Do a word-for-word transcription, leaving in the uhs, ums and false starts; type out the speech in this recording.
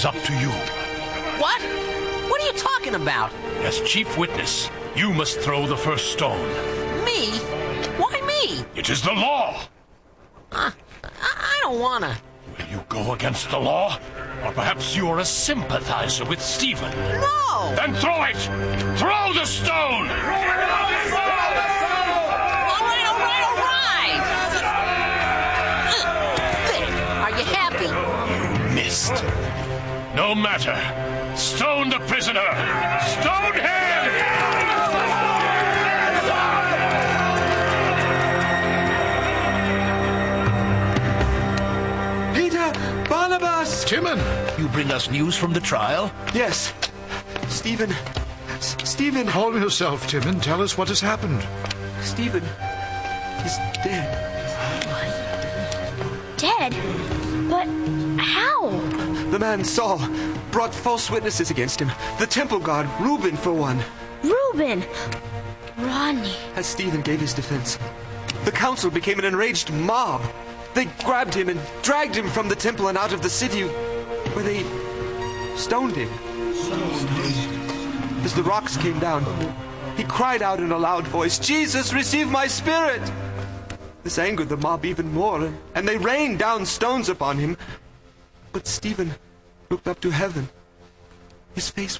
is up to you. What? What are you talking about? As chief witness, you must throw the first stone. Me? Why me? It is the law. Uh, I, I don't wanna. Will you go against the law? Or perhaps you are a sympathizer with Stephen? No! Then throw it! Throw the stone! All right, all right, all right! Uh, there. Are you happy? You missed. No matter. Stone the prisoner! Stone him! Peter! Barnabas! Timon, you bring us news from the trial? Yes. Stephen. S- Stephen. Calm yourself, Timon. Tell us what has happened. Stephen is dead. Dead? But how? The man Saul brought false witnesses against him. The temple guard, Reuben, for one. Reuben! Rodney. As Stephen gave his defense, the council became an enraged mob. They grabbed him and dragged him from the temple and out of the city, where they stoned him. As the rocks came down, he cried out in a loud voice, "Jesus, receive my spirit!" This angered the mob even more, and they rained down stones upon him. But Stephen looked up to heaven. His face